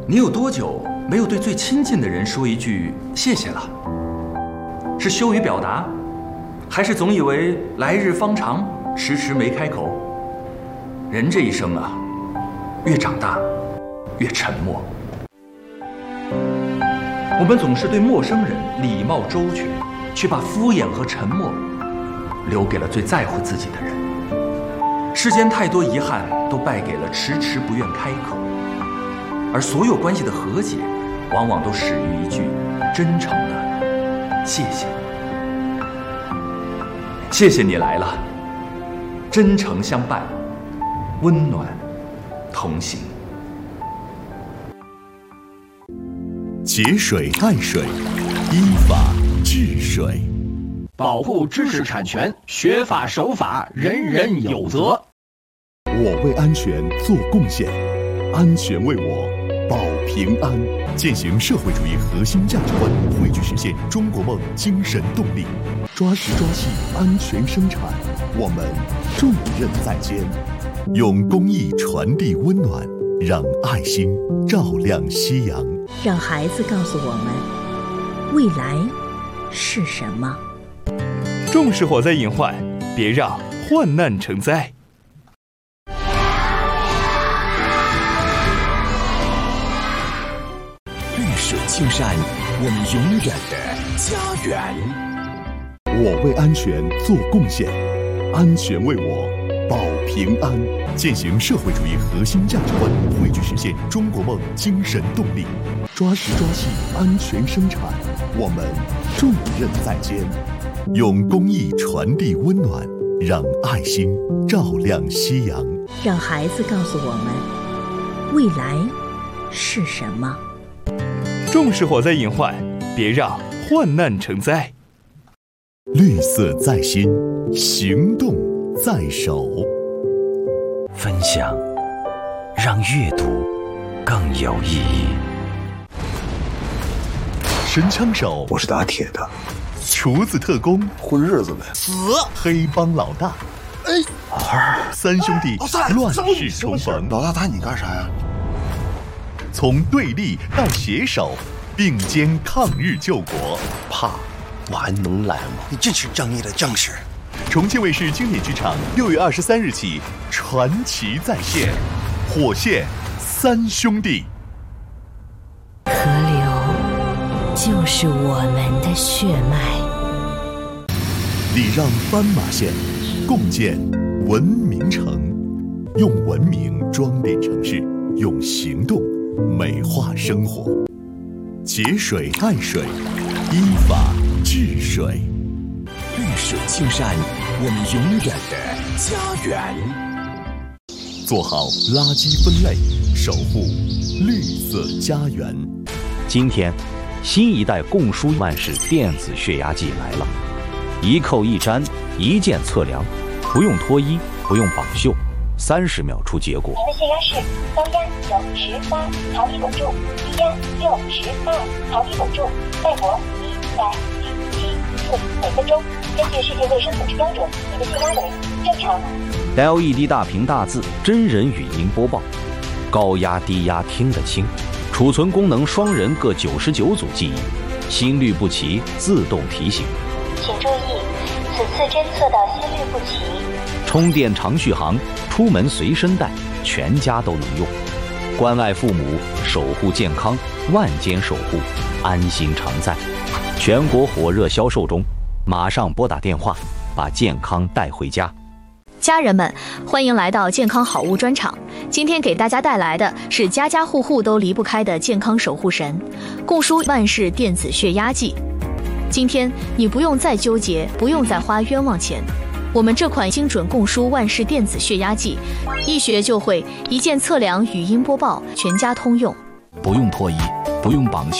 你有多久没有对最亲近的人说一句谢谢了？是羞于表达，还是总以为来日方长，迟迟没开口？人这一生啊，越长大越沉默。我们总是对陌生人礼貌周全，却把敷衍和沉默留给了最在乎自己的人。世间太多遗憾都败给了迟迟不愿开口，而所有关系的和解，往往都始于一句真诚的谢谢。谢谢你来了，真诚相伴，温暖同行。 节水爱水，依法治水， 保护知识产权，学法守法，人人有责。 我为安全做贡献，安全为我保平安。践行社会主义核心价值观，汇聚实现中国梦精神动力，抓实抓细安全生产，我们重任在肩。用公益传递温暖，让爱心照亮夕阳， 让孩子告诉我们未来是什么。 重视火灾隐患，别让患难成灾。 绿水青山，我们永远的家园。我为安全做贡献，安全为我保平安。践行社会主义核心价值观，汇聚实现中国梦精神动力，抓实抓细安全生产，我们重任在肩。用公益传递温暖，让爱心照亮夕阳， 让孩子告诉我们未来是什么。 重视火灾隐患，别让患难成灾。 绿色在心，行动在手。 分享，让阅读更有意义。 神枪手， 我是打铁的。 厨子特工， 混日子的。 死黑帮老大。三兄弟乱世重逢。 老大打你干啥呀？ 从对立到携手，并肩抗日救国。 怕我还能来吗？你真是正义的将士。 重庆卫视经典剧场6月23日起，传奇再现，火线三兄弟。 河流就是我们的血脉。 礼让斑马线，共建文明城。用文明装点城市，用行动美化生活。节水爱水，依法治水。绿水青山，我们永远的家园。做好垃圾分类，守护绿色家园。 今天，新一代供书万氏电子血压计来了，一扣一粘，一键测量，不用脱衣，不用绑袖，30秒出结果。 您的血压是高压93毫米汞柱，低压62毫米汞柱，脉搏117.4每分钟。根据世界卫生组织标准，您的血压为正常。 LED 大屏大字，真人语音播报，高压低压听得清，储存功能双人各99组记忆，心率不齐自动提醒。 请注意，此次侦测到心率不齐。 充电长续航，出门随身带，全家都能用。关爱父母，守护健康，万间守护，安心常在。全国火热销售中，马上拨打电话，把健康带回家。 家人们，欢迎来到健康好物专场。今天给大家带来的是家家户户都离不开的健康守护神——供书万氏电子血压计。今天你不用再纠结，不用再花冤枉钱。我们这款精准供书万氏电子血压计，一学就会，一键测量，语音播报，全家通用。 不用脱衣，不用绑袖。